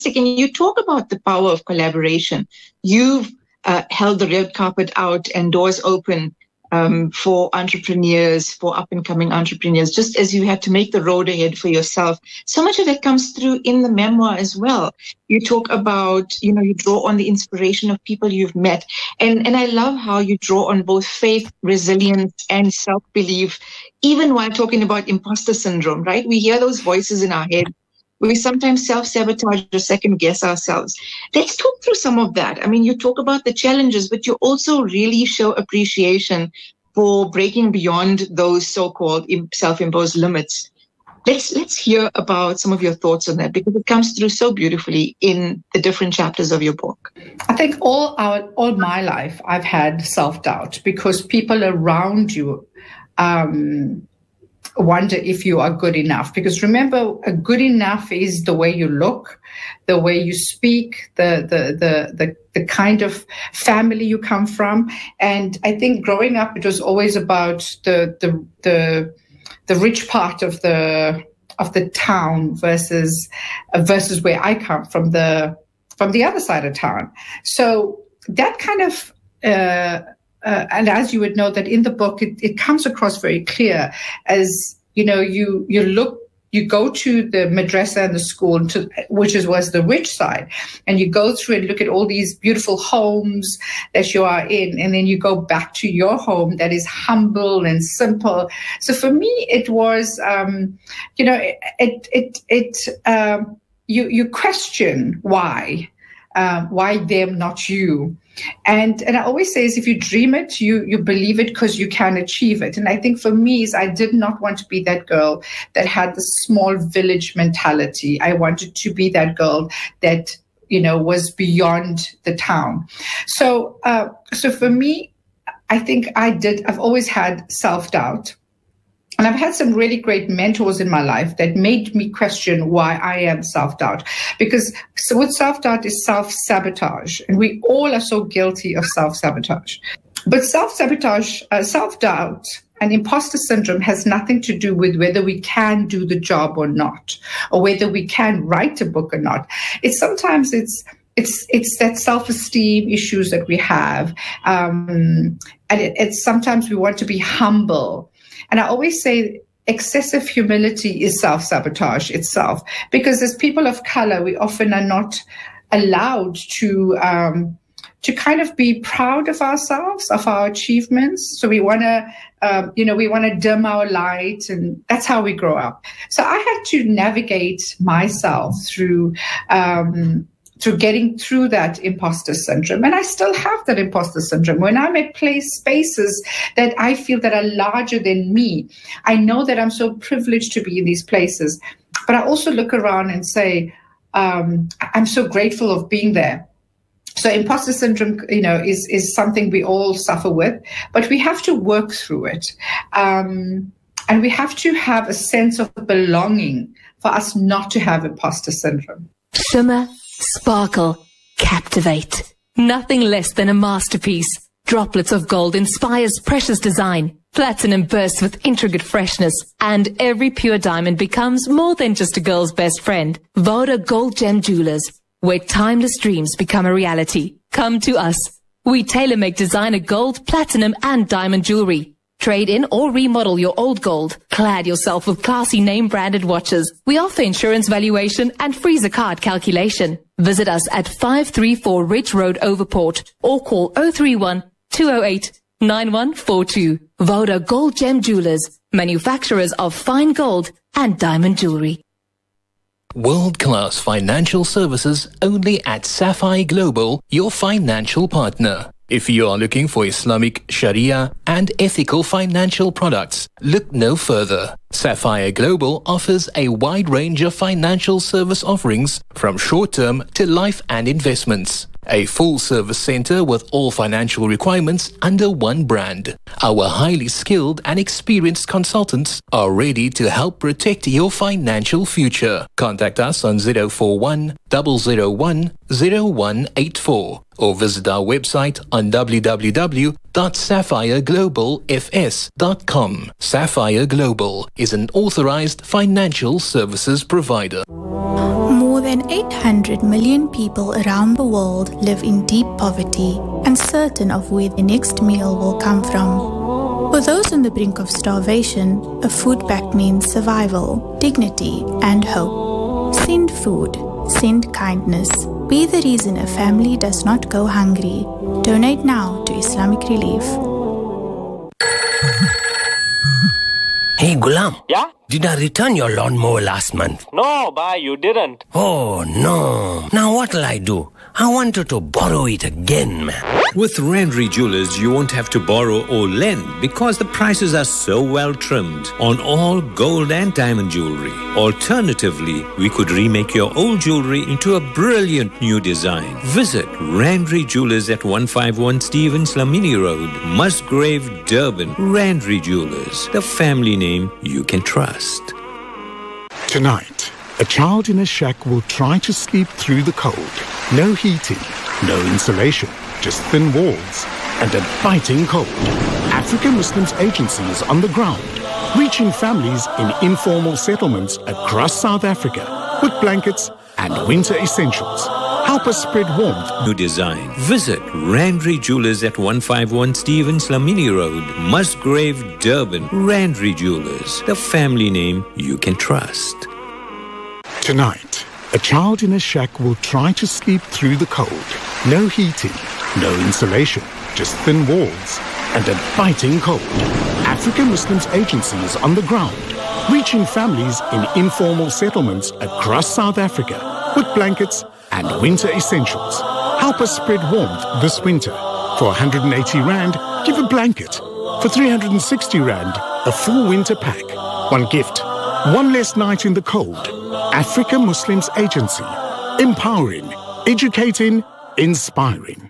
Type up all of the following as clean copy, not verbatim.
And you talk about the power of collaboration. You've held the red carpet out and doors open for entrepreneurs, for up-and-coming entrepreneurs, just as you had to make the road ahead for yourself. So much of that comes through in the memoir as well. You talk about, you draw on the inspiration of people you've met. And I love how you draw on both faith, resilience, and self-belief, even while talking about imposter syndrome, right? We hear those voices in our head. We sometimes self-sabotage or second-guess ourselves. Let's talk through some of that. I mean, you talk about the challenges, but you also really show appreciation for breaking beyond those so-called self-imposed limits. Let's hear about some of your thoughts on that, because it comes through so beautifully in the different chapters of your book. I think all my life I've had self-doubt, because people around you wonder if you are good enough. Because remember, good enough is the way you look, the way you speak, the kind of family you come from. And I think growing up, it was always about the rich part of the town versus where I come from the other side of town. So that kind of and as you would know, that in the book, it comes across very clear as, you go to the madrasa and the school, which was the rich side, and you go through and look at all these beautiful homes that you are in, and then you go back to your home that is humble and simple. So for me, it was, you question why them, not you. And I always say is, if you dream it, you believe it because you can achieve it. And I think for me is, I did not want to be that girl that had the small village mentality. I wanted to be that girl that, was beyond the town. So for me, I think I've always had self-doubt. And I've had some really great mentors in my life that made me question why I am self-doubt. Because with self-doubt is self-sabotage. And we all are so guilty of self-sabotage. But self-sabotage, self-doubt and imposter syndrome has nothing to do with whether we can do the job or not, or whether we can write a book or not. It's that self-esteem issues that we have. And it's sometimes we want to be humble. And I always say excessive humility is self-sabotage itself, because as people of color, we often are not allowed to kind of be proud of ourselves, of our achievements. So we want to, dim our light, and that's how we grow up. So I had to navigate myself through getting through that imposter syndrome. And I still have that imposter syndrome. When I'm at spaces that I feel that are larger than me, I know that I'm so privileged to be in these places. But I also look around and say, I'm so grateful of being there. So imposter syndrome, is something we all suffer with, but we have to work through it. And we have to have a sense of belonging for us not to have imposter syndrome. Shimmer, sparkle, captivate. Nothing less than a masterpiece. Droplets of gold inspires precious design. Platinum bursts with intricate freshness. And every pure diamond becomes more than just a girl's best friend. Voda Gold Gem Jewelers, where timeless dreams become a reality. Come to us. We tailor-make designer gold, platinum, and diamond jewelry. Trade in or remodel your old gold. Clad yourself with classy name-branded watches. We offer insurance valuation and freezer card calculation. Visit us at 534 Ridge Road, Overport, or call 031 208 9142. Voda Gold Gem Jewelers, manufacturers of fine gold and diamond jewelry. World-class financial services only at Sapphire Global, your financial partner. If you are looking for Islamic, Sharia and ethical financial products, look no further. Sapphire Global offers a wide range of financial service offerings from short-term to life and investments. A full-service center with all financial requirements under one brand. Our highly skilled and experienced consultants are ready to help protect your financial future. Contact us on 041 001 0184 or visit our website on www.sapphireglobalfs.com. Sapphire Global is an authorized financial services provider. More than 800 million people around the world live in deep poverty, uncertain of where the next meal will come from. For those on the brink of starvation, a food pact means survival, dignity, and hope. Send food. Send kindness. Be the reason a family does not go hungry. Donate now to Islamic Relief. Hey, Gulam. Yeah? Did I return your lawnmower last month? No, bhai, you didn't. Oh, no. Now what'll I do? I wanted to borrow it again, man. With Randry Jewelers, you won't have to borrow or lend because the prices are so well trimmed on all gold and diamond jewelry. Alternatively, we could remake your old jewelry into a brilliant new design. Visit Randry Jewelers at 151 Stevens Lamini Road, Musgrave, Durban. Randry Jewelers, the family name you can trust. Tonight, a child in a shack will try to sleep through the cold. No heating, no insulation, just thin walls and a biting cold. African Muslims Agency is on the ground, reaching families in informal settlements across South Africa with blankets and winter essentials. Help us spread warmth. New design. Visit Randry Jewelers at 151 Stevens Lamini Road, Musgrave, Durban. Randry Jewelers, the family name you can trust. Tonight, a child in a shack will try to sleep through the cold. No heating, no insulation, just thin walls and a biting cold. African Muslims Agency is on the ground, reaching families in informal settlements across South Africa with blankets and winter essentials. Help us spread warmth this winter. For 180 Rand, give a blanket. For 360 Rand, a full winter pack. One gift, one less night in the cold. Africa Muslims Agency. Empowering, educating, inspiring.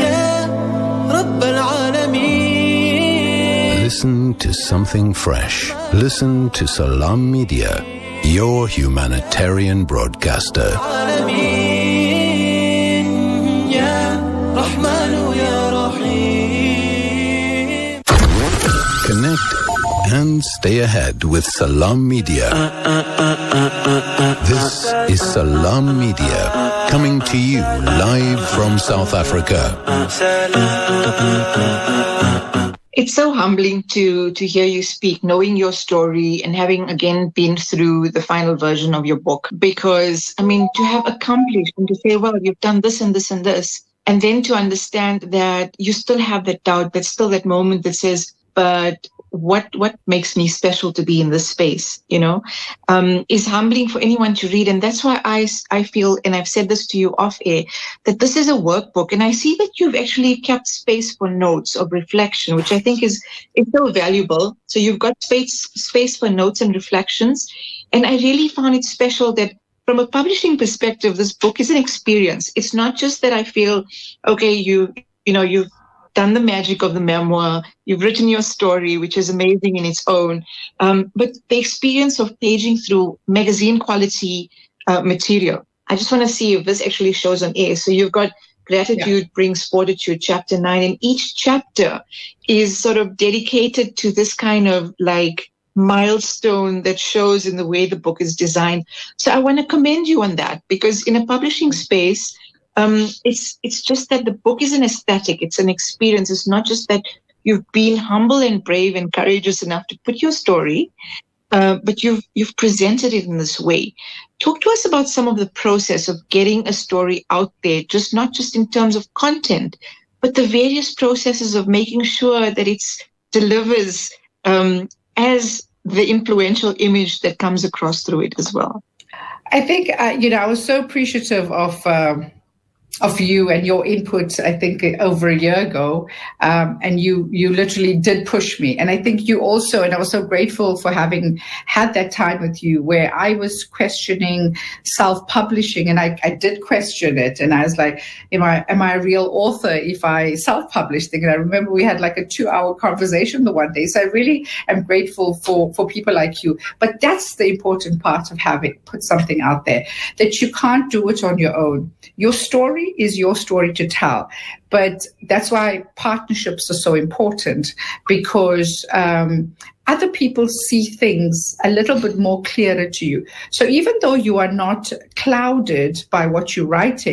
Listen to something fresh. Listen to Salam Media, your humanitarian broadcaster. Connect and stay ahead with Salam Media. This is Salam Media, coming to you live from South Africa. It's so humbling to hear you speak, knowing your story and having again been through the final version of your book. Because, I mean, to have accomplished and to say, well, you've done this and this and this, and then to understand that you still have that doubt, that's still that moment that says, but what makes me special to be in this space, is humbling for anyone to read. And that's why I feel, and I've said this to you off air, that this is a workbook. And I see that you've actually kept space for notes of reflection, which I think is so valuable. So you've got space for notes and reflections. And I really found it special that from a publishing perspective, this book is an experience. It's not just that I feel, okay, you've done the magic of the memoir, you've written your story, which is amazing in its own, but the experience of paging through magazine quality material. I just want to see if this actually shows on air. So you've got Gratitude Brings Fortitude, chapter 9, and each chapter is sort of dedicated to this kind of like milestone that shows in the way the book is designed. So I want to commend you on that, because in a publishing space, it's just that the book is an aesthetic. It's an experience. It's not just that you've been humble and brave and courageous enough to put your story, but you've presented it in this way. Talk to us about some of the process of getting a story out there, not just in terms of content, but the various processes of making sure that it delivers as the influential image that comes across through it as well. I think, I was so appreciative of you and your input, I think, over a year ago. And you literally did push me. And I think you also, and I was so grateful for having had that time with you where I was questioning self-publishing, and I did question it. And I was like, am I a real author if I self-publish things? And I remember we had like a 2-hour conversation the one day. So I really am grateful for people like you. But that's the important part of having put something out there, that you can't do it on your own. Your story story is your story to tell. But that's why partnerships are so important, because other people see things a little bit more clearer to you. So even though you are not clouded by what you're writing,